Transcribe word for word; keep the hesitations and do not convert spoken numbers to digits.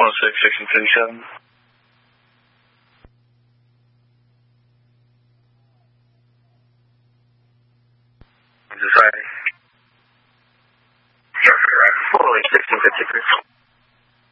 one oh six, section thirty-seven. Society. four oh eight, sixteen fifty-three.